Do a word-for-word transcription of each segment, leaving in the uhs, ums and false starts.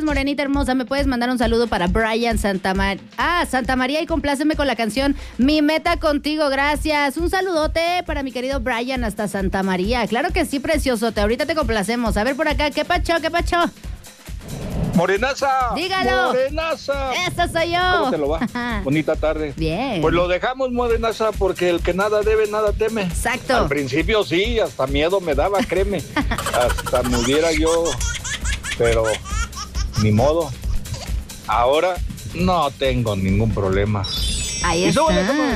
morenita hermosa. ¿Me puedes mandar un saludo para Brian Santamaría? Ah, Santa María, y compláceme con la canción Mi Meta Contigo, gracias. Un saludote para mi querido Brian hasta Santa María. Claro que sí, preciosote. Ahorita te complacemos. A ver por acá, ¿qué pacho, qué pacho? Morenaza. Dígalo. Morenaza. Esa soy yo. ¿Cómo te lo va? Bonita tarde. Bien. Pues lo dejamos, Morenaza, porque el que nada debe, nada teme. Exacto. Al principio sí, hasta miedo me daba, créeme. Hasta me hubiera yo, pero ni modo. Ahora no tengo ningún problema. Ahí está.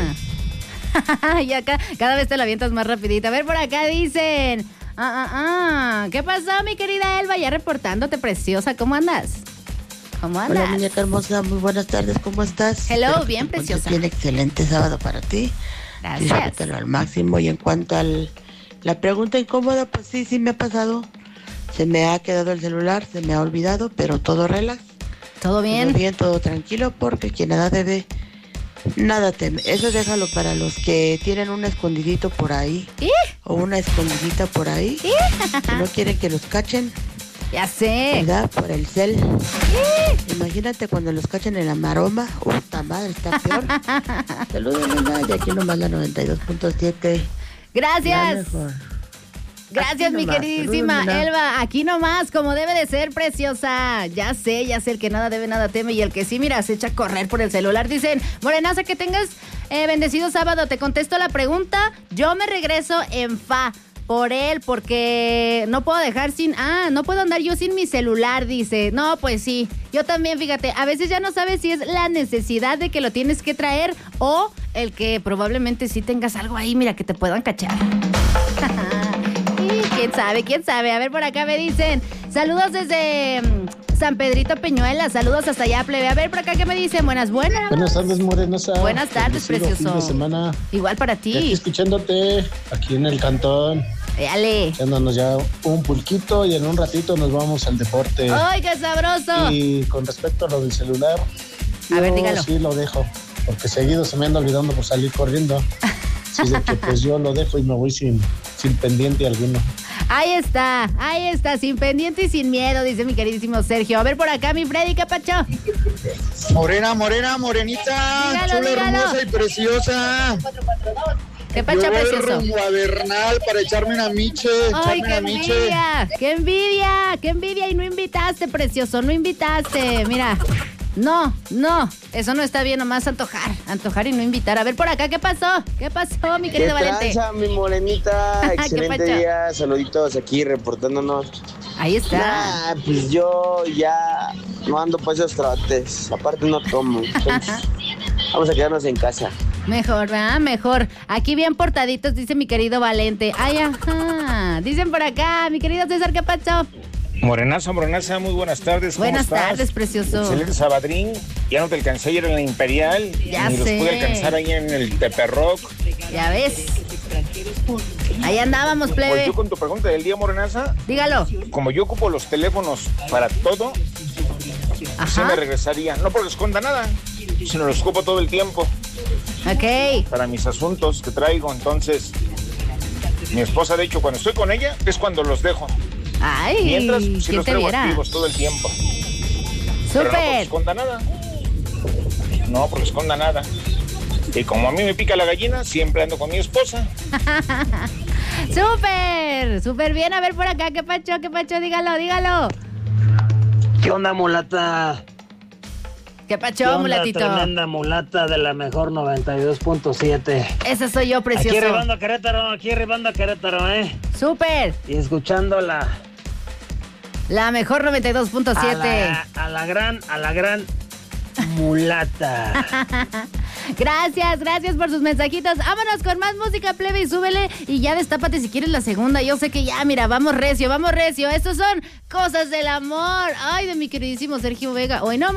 Y acá cada vez te la avientas más rapidito. A ver, por acá dicen... Ah, ah, ah. ¿Qué pasó, mi querida Elba? Ya reportándote, preciosa. ¿Cómo andas? ¿Cómo andas? Hola, muñeca hermosa. Muy buenas tardes. ¿Cómo estás? Hello, Espero bien, preciosa. Bien, excelente sábado para ti. Gracias. Disfrútalo al máximo. Y en cuanto a la pregunta incómoda, pues sí, sí me ha pasado. Se me ha quedado el celular, se me ha olvidado, pero todo relax. ¿Todo bien? Todo bien, todo tranquilo, porque quien nada debe... Nada teme. Eso déjalo para los que tienen un escondidito por ahí. ¿Eh? O una escondidita por ahí. ¿Eh? Que no quieren que los cachen. Ya sé. ¿Verdad? Por el cel. ¿Eh? Imagínate cuando los cachen en la maroma. Puta madre, está peor. Saludos, nena. Y aquí nomás la noventa y dos punto siete. Gracias. Gracias, Aquí mi nomás, queridísima saludos, Elba. Aquí nomás, como debe de ser, preciosa. Ya sé, ya sé, el que nada debe, nada teme. Y el que sí, mira, se echa a correr por el celular. Dicen, Morenaza, que tengas eh, bendecido sábado. Te contesto la pregunta. Yo me regreso en fa por él, porque no puedo dejar sin... Ah, no puedo andar yo sin mi celular, dice. No, pues sí. Yo también, fíjate, a veces ya no sabes si es la necesidad de que lo tienes que traer o el que probablemente sí tengas algo ahí, mira, que te puedan cachar. ¿Quién sabe? ¿Quién sabe? A ver, por acá me dicen, saludos desde um, San Pedrito Peñuela, saludos hasta allá, plebe. A ver, por acá, ¿qué me dicen? Buenas, buenas. Buenas tardes, Morenaza. Buenas tardes, Bendecido precioso. Fin de semana. Igual para ti. Y aquí escuchándote, aquí en el cantón. Dale. Dándonos ya un pulquito y en un ratito nos vamos al deporte. ¡Ay, qué sabroso! Y con respecto a lo del celular, a ver, dígalo. Sí lo dejo, porque seguido se me anda olvidando por salir corriendo. Así de que pues yo lo dejo y me voy sin, sin pendiente alguno. Ahí está, ahí está, sin pendiente y sin miedo, dice mi queridísimo Sergio. A ver por acá, mi Freddy, ¿qué pacho? Morena, morena, morenita, dígalo, chula, dígalo. hermosa y preciosa. ¿Qué pacho, Yo voy precioso? rumbo a Bernal para echarme una miche, ¡Ay, echarme qué una miche. envidia! ¡Qué envidia! ¡Qué envidia! Y no invitaste, precioso, no invitaste. Mira, no, no, eso no está bien, nomás antojar, antojar y no invitar. A ver por acá, ¿qué pasó? ¿Qué pasó, mi querido ¿Qué Valente? tranza, mi morenita? ¿Qué Excelente pacho? día, saluditos aquí reportándonos. Ahí está. Nah, pues yo ya no ando para esos trotes, aparte no tomo, entonces vamos a quedarnos en casa. Mejor, ¿verdad? Mejor. Aquí bien portaditos, dice mi querido Valente. Ay, ajá. Dicen por acá, mi querido César, ¿qué pasó? Morenaza, Morenaza, muy buenas tardes. ¿Cómo Buenas estás? tardes, precioso. Excelente sabadrín. Ya no te alcancé ayer en la Imperial. Ya ni sé. los pude alcanzar ahí en el Teperrock. Ya ves. Ahí andábamos, plebe. Pues yo con tu pregunta del día, Morenaza. Dígalo. Como yo ocupo los teléfonos para todo, Ajá. sí me regresaría. No porque esconda nada, sino los ocupo todo el tiempo. Ok. Para mis asuntos que traigo. Entonces, mi esposa, de hecho, cuando estoy con ella, es cuando los dejo. Ay, Mientras, sí ¿quién los te traigo viera? activos todo el tiempo. Pero no porque ¡Súper! esconda nada. No porque esconda nada. Y como a mí me pica la gallina, siempre ando con mi esposa. ¡Súper! ¡Súper bien! A ver por acá, ¿qué pacho? ¿Qué pacho? Dígalo, dígalo. ¿Qué onda, mulata? ¿Qué ¿Qué pacho, onda, mulatito? tremenda mulata de la mejor noventa y dos punto siete? Esa soy yo, precioso. Aquí arribando a Querétaro, aquí arribando a Querétaro, ¿eh? ¡Súper! Y escuchando la... La mejor noventa y dos punto A siete. la, a la gran, a la gran mulata. Gracias, gracias por sus mensajitos. Vámonos con más música, plebe, y súbele. Y ya destápate si quieres la segunda. Yo sé que ya, mira, vamos recio, vamos recio. Estos son cosas del amor. Ay, de mi queridísimo Sergio Vega. Hoy no